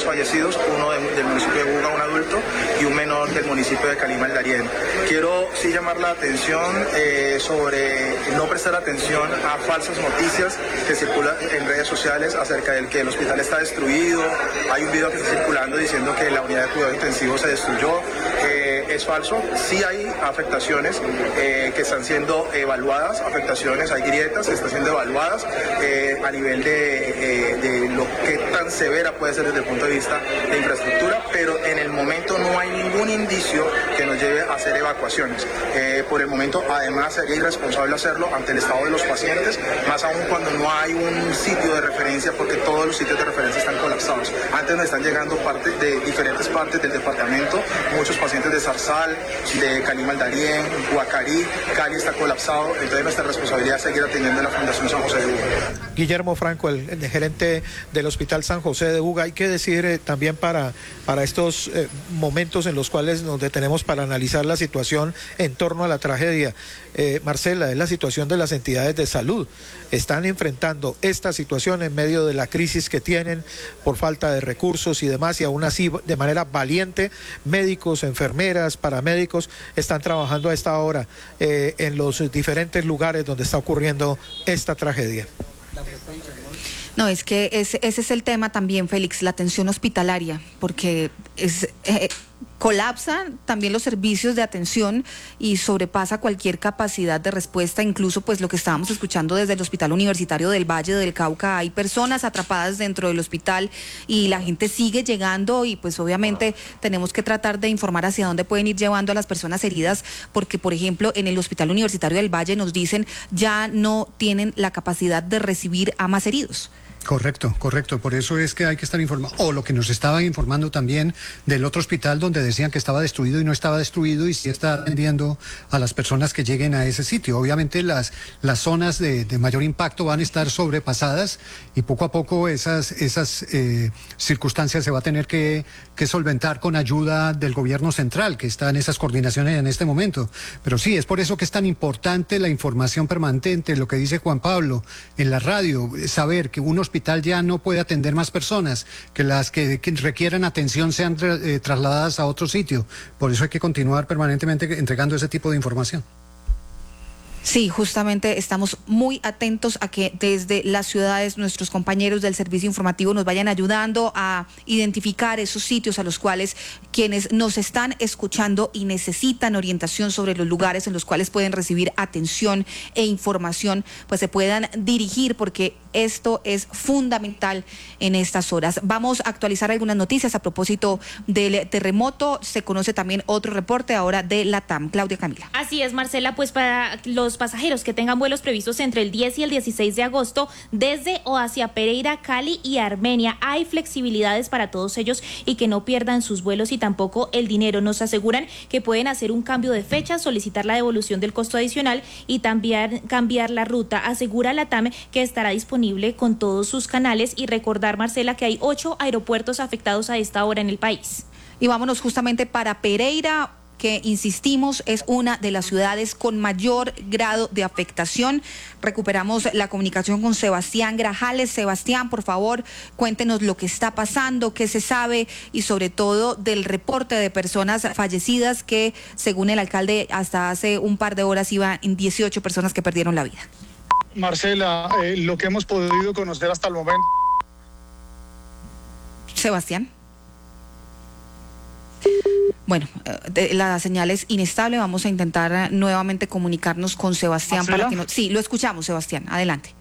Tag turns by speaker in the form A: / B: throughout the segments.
A: fallecidos, uno del municipio de Buga, un adulto, y un menor del municipio de Calima el Darién. Quiero sí llamar la atención sobre no prestar atención a falsas noticias que circulan en redes sociales acerca del que el hospital está destruido. Hay un video que está circulando diciendo que la unidad de cuidado intensivo se destruyó. Es falso, sí hay afectaciones que están siendo evaluadas, hay grietas que están siendo evaluadas a nivel de lo que tan severa puede ser desde el punto de vista de infraestructura, pero en el momento no hay ningún indicio que nos lleve a hacer evacuaciones. Por el momento, además, sería irresponsable hacerlo ante el estado de los pacientes, más aún cuando no hay un sitio de referencia, porque todos los sitios de referencia están colapsados. Antes nos están llegando de diferentes partes del departamento, muchos pacientes de Zarzal, de Calima el Darién, Guacarí, Cali está colapsado, entonces nuestra responsabilidad es seguir atendiendo a la Fundación San José de Buga.
B: Guillermo Franco, el gerente del Hospital San José de Buga. Hay que decir también para estos momentos en los cuales nos detenemos para analizar la situación en torno a la tragedia. Marcela, es la situación de las entidades de salud. Están enfrentando esta situación en medio de la crisis que tienen por falta de recursos y demás, y aún así de manera valiente, médicos, enfermeras, paramédicos están trabajando a esta hora en los diferentes lugares donde está ocurriendo esta tragedia.
C: No, es que ese es el tema también, Félix, la atención hospitalaria, porque colapsan también los servicios de atención y sobrepasa cualquier capacidad de respuesta, incluso pues lo que estábamos escuchando desde el Hospital Universitario del Valle del Cauca, hay personas atrapadas dentro del hospital y la gente sigue llegando y pues obviamente tenemos que tratar de informar hacia dónde pueden ir llevando a las personas heridas, porque por ejemplo en el Hospital Universitario del Valle nos dicen ya no tienen la capacidad de recibir a más heridos.
D: Correcto. Por eso es que hay que estar informado. O lo que nos estaban informando también del otro hospital donde decían que estaba destruido y no estaba destruido y sí está atendiendo a las personas que lleguen a ese sitio. Obviamente las zonas de mayor impacto van a estar sobrepasadas y poco a poco esas circunstancias se va a tener que solventar con ayuda del gobierno central, que está en esas coordinaciones en este momento. Pero sí, es por eso que es tan importante la información permanente, lo que dice Juan Pablo en la radio, saber que un hospital ya no puede atender más personas, que las que requieran atención sean trasladadas a otro sitio. Por eso hay que continuar permanentemente entregando ese tipo de información.
C: Sí, justamente estamos muy atentos a que desde las ciudades nuestros compañeros del servicio informativo nos vayan ayudando a identificar esos sitios a los cuales quienes nos están escuchando y necesitan orientación sobre los lugares en los cuales pueden recibir atención e información, pues se puedan dirigir, porque esto es fundamental en estas horas. Vamos a actualizar algunas noticias a propósito del terremoto. Se conoce también otro reporte ahora de LATAM. Claudia Camila.
E: Así es, Marcela, pues para los pasajeros que tengan vuelos previstos entre el 10 y el 16 de agosto desde o hacia Pereira, Cali y Armenia, hay flexibilidades para todos ellos y que no pierdan sus vuelos y tampoco el dinero. Nos aseguran que pueden hacer un cambio de fecha, solicitar la devolución del costo adicional y también cambiar la ruta. Asegura LATAM que estará disponible con todos sus canales y recordar, Marcela, que hay 8 aeropuertos afectados a esta hora en el país.
C: Y vámonos justamente para Pereira, que insistimos es una de las ciudades con mayor grado de afectación. Recuperamos la comunicación con Sebastián Grajales. Sebastián, por favor, cuéntenos lo que está pasando, qué se sabe y sobre todo del reporte de personas fallecidas que, según el alcalde, hasta hace un par de horas iban en 18 personas que perdieron la vida.
F: Marcela, lo que hemos podido conocer hasta el momento.
C: Sebastián. Bueno, la señal es inestable. Vamos a intentar nuevamente comunicarnos con Sebastián.
F: ¿Marcela?
C: Para que no... Sí, lo escuchamos, Sebastián. Adelante.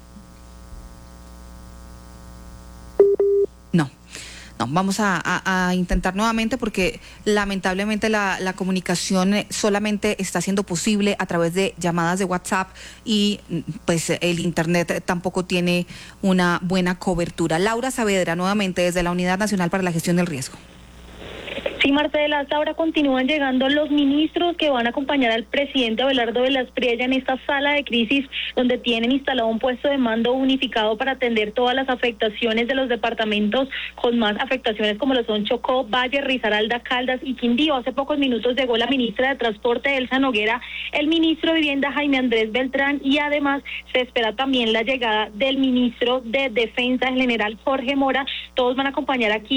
C: No, vamos a intentar nuevamente porque lamentablemente la comunicación solamente está siendo posible a través de llamadas de WhatsApp y pues el internet tampoco tiene una buena cobertura. Laura Saavedra, nuevamente desde la Unidad Nacional para la Gestión del Riesgo.
G: Sí, Marcela, hasta ahora continúan llegando los ministros que van a acompañar al presidente Abelardo de la Espriella en esta sala de crisis, donde tienen instalado un puesto de mando unificado para atender todas las afectaciones de los departamentos con más afectaciones, como lo son Chocó, Valle, Risaralda, Caldas y Quindío. Hace pocos minutos llegó la ministra de Transporte, Elsa Noguera, el ministro de Vivienda, Jaime Andrés Beltrán, y además se espera también la llegada del ministro de Defensa, el general Jorge Mora. Todos van a acompañar aquí